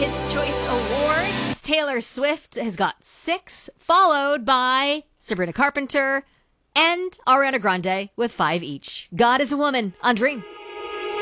Kids' Choice Awards. Taylor Swift has got 6, followed by Sabrina Carpenter and Ariana Grande with 5 each. God is a Woman on Dream.